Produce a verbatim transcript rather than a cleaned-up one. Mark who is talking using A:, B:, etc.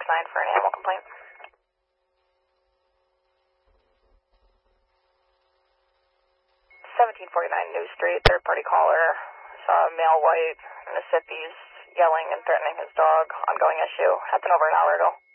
A: nine for an animal complaint. seventeen forty-nine New Street, third party caller. Saw a male white Mississippi's yelling and threatening his dog. Ongoing issue. Happened over an hour ago.